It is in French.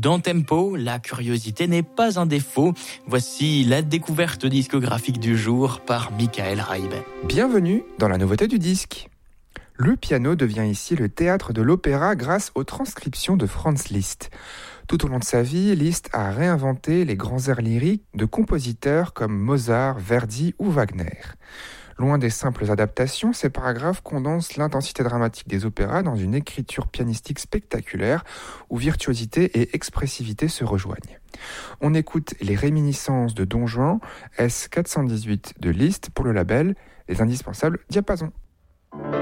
Dans Tempo, la curiosité n'est pas un défaut. Voici la découverte discographique du jour par Michael Raib. Bienvenue dans la nouveauté du disque. Le piano devient ici le théâtre de l'opéra grâce aux transcriptions de Franz Liszt. Tout au long de sa vie, Liszt a réinventé les grands airs lyriques de compositeurs comme Mozart, Verdi ou Wagner. Loin des simples adaptations, ces paragraphes condensent l'intensité dramatique des opéras dans une écriture pianistique spectaculaire où virtuosité et expressivité se rejoignent. On écoute les réminiscences de Don Juan, S418 de Liszt pour le label Les Indispensables Diapasons.